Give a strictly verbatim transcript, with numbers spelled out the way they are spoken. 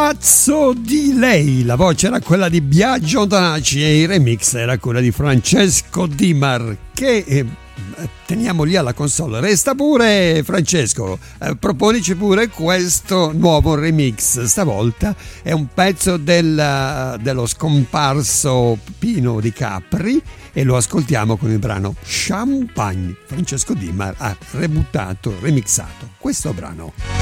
Pazzo di lei, la voce era quella di Biagio Donaci e il remix era quella di Francesco Dimar, che eh, teniamo lì alla console. Resta pure Francesco, eh, proponici pure questo nuovo remix. Stavolta è un pezzo del, dello scomparso Pino Di Capri e lo ascoltiamo con il brano Champagne. Francesco Dimar ha rebuttato, remixato questo brano.